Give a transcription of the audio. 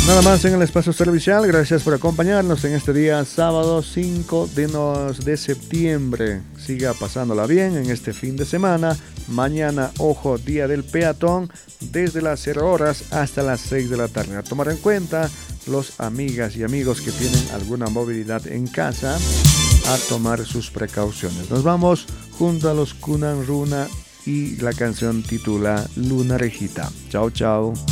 Nada más en el espacio servicial. Gracias por acompañarnos en este día sábado 5 de septiembre. Siga pasándola bien en este fin de semana. Mañana, ojo, día del peatón, desde las 0 horas hasta las 6 de la tarde. A tomar en cuenta los amigas y amigos que tienen alguna movilidad en casa, a tomar sus precauciones. Nos vamos junto a los Kunan Runa y la canción titula Luna Rejita. Chao, chao.